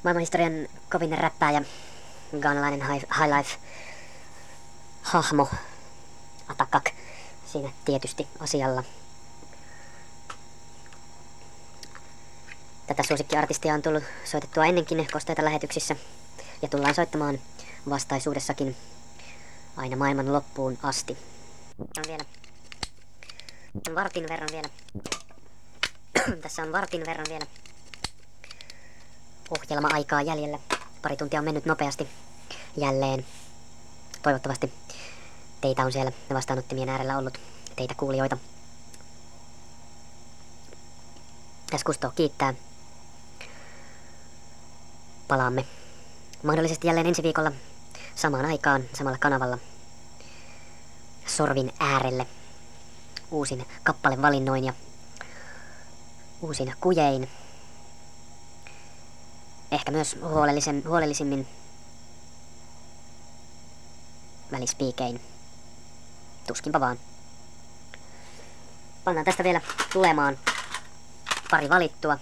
Maailmanhistorian kovin räppääjä, ganalainen high life hahmo, Atakak siinä tietysti asialla. Tätä suosikkiartistia on tullut soitettua ennenkin kosteita lähetyksissä ja tullaan soittamaan vastaisuudessakin aina maailman loppuun asti. On vielä vartin verran vielä. Tässä on vartin verran vielä ohjelma-aikaa jäljellä. Pari tuntia on mennyt nopeasti jälleen. Toivottavasti teitä on siellä vastaanottimien äärellä ollut, teitä kuulijoita. Tässä Kusto kiittää. Palaamme mahdollisesti jälleen ensi viikolla samaan aikaan, samalla kanavalla, sorvin äärelle, uusin kappalevalinnoin ja uusin kujein. Ehkä myös huolellisimmin välispiikein. Tuskinpa vaan. Pannaan tästä vielä tulemaan pari valittua.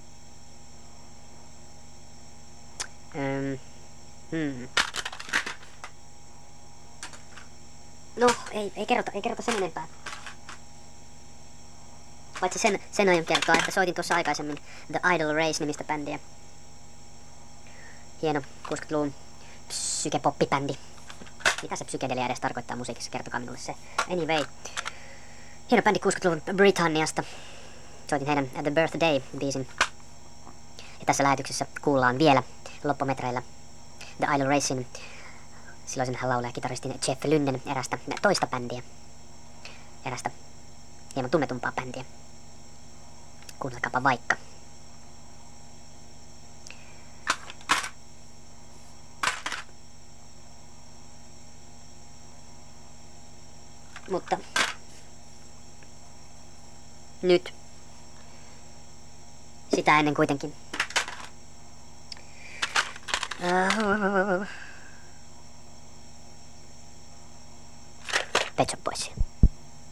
No, ei kerrota sen enempää. Paitsi sen aion kertoa, että soitin tuossa aikaisemmin The Idle Race-nimistä bändiä. Hieno 60-luvun psykepoppibändi. Mitä se psykedelia edes tarkoittaa musiikissa? Kertokaa minulle se. Anyway. Hieno bändi 60-luvun Britanniasta. Soitin heidän The Birthday-biisin. Ja tässä lähetyksessä kuullaan vielä loppumetreillä The Idle Racein silloisen laulaja-kitaristin Jeff Lynnen erästä toista bändiä. Erästä hieman tunnetumpaa bändiä. Kuunnelkaapa vaikka. Mutta nyt sitä ennen kuitenkin Pet Shop Boys.